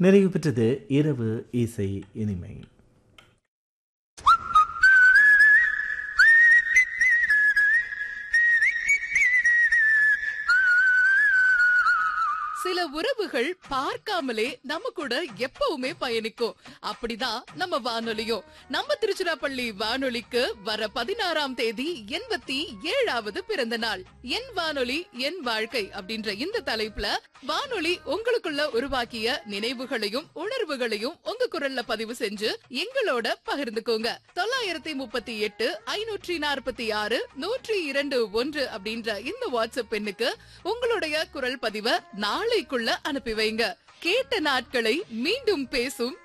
நிறைவு பெற்றது இரவு இசை இனிமை. சில உறவுகள் பார்க்காமலே நம்ம கூட எப்பவுமே பயணிக்கும். அப்படிதான் நம்ம வானொலியும். நம்ம திருச்சிராப்பள்ளி வானொலிக்கு வர 16ஆம் தேதி 87வது பிறந்த நாள். என் வானொலி என் வாழ்க்கை அப்படின்ற இந்த தலைப்புல வானொலி உங்களுக்குள்ள உருவாக்கிய நினைவுகளையும் உணர்வுகளையும் உங்க குரல்ல பதிவு செஞ்சு எங்களோட பகிர்ந்துக்கோங்க. 938 546 102 அப்படின்ற இந்த வாட்ஸ்அப் எண்ணுக்கு உங்களுடைய குரல் பதிவை நாளைக்குள்ள அனுப்பி வைங்க. கேட்ட நாட்களை மீண்டும் பேசும்